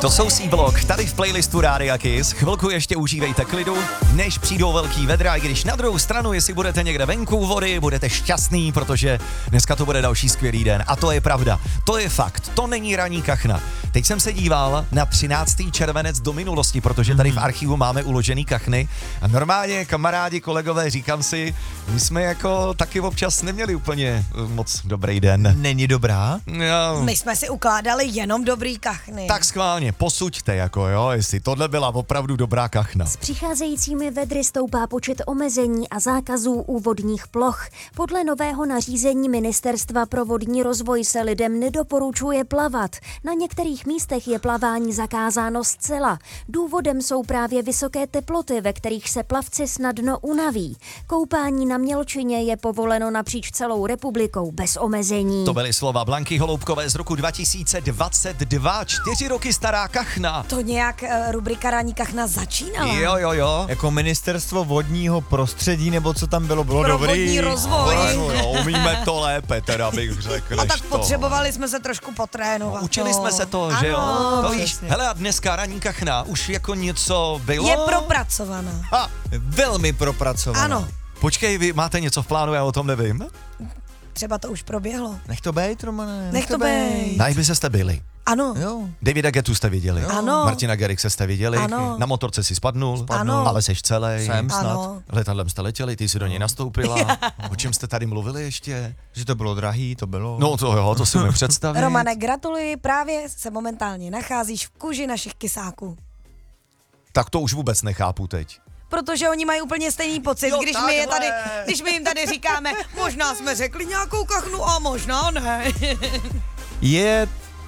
To jsou C-Block, tady v playlistu Rádia Kiss. Chvilku ještě užívejte klidu, než přijdou velký vedra, i když na druhou stranu, jestli budete někde venku u vody, budete šťastný, protože dneska to bude další skvělý den. A to je pravda, to je fakt, to není ranní kachna. Teď jsem se díval na 13. červenec do minulosti, protože tady v archivu máme uložený kachny a normálně, kamarádi, kolegové, říkám si, my jsme jako taky občas neměli úplně moc dobrý den. Není dobrá? Jo. My jsme si ukládali jenom dobrý kachny. Tak schválně, posuďte jako jo, jestli tohle byla opravdu dobrá kachna. S přicházejícími vedry stoupá počet omezení a zákazů u vodních ploch. Podle nového nařízení Ministerstva pro vodní rozvoj se lidem nedoporučuje plavat. Na některých místech je plavání zakázáno zcela. Důvodem jsou právě vysoké teploty, ve kterých se plavci snadno unaví. Koupání na mělčině je povoleno napříč celou republikou bez omezení. To byly slova Blanky Holoubkové z roku 2022, 4 roky stará kachna. To nějak rubrika ranní kachna začínala. Jo. Jako ministerstvo vodního prostředí, nebo co tam bylo Pro dobrý. vodní rozvoj. No, umíme to lépe, teda bych řekl. A než tak to. potřebovali jsme se trošku potrénovat. Učili jsme se to, Ano, že jo? To víš, přesně. hele, a dneska ranní kachna už jako něco bylo? Je propracovaná. A, Velmi propracovaná. Ano, počkej, vy máte něco v plánu, já o tom nevím. třeba to už proběhlo. Nech to bejt, Romane. Nech to bejt. Na Ibize jste byli. Ano, Jo. Davida Gettu jste viděli. Ano. Martina Garrixe jste viděli. Ano. Na motorce si spadnul. Ano. Ale seš celej. Jsem snad. ano. Letadlem jste letěli, ty si do něj nastoupila. O čem jste tady mluvili ještě? Že to bylo drahý, to bylo. No to jo, to si mi představit. Romane, gratuluji, právě se momentálně nacházíš v kůži našich kysáků. Tak to už vůbec nechápu teď. Protože oni mají úplně stejný pocit, Jo, když my jim tady říkáme, možná jsme řekli nějakou kachnu a možná ne. Je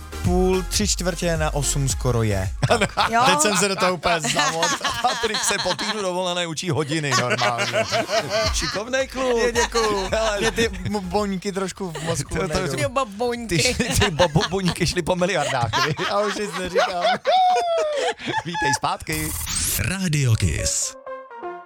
7:45 skoro je. Jo? Teď jsem se do toho úplně zamot. Patrik se po týdnu dovolené učí hodiny normálně. Šikovnej kluk. Děkuju. Mě ty boňky trošku v mozku To- to- nejdou. Ty baboňky. Ty babuňky šly po miliardách, vy? A už nic neříkám. Vítej zpátky. Radio Kiss.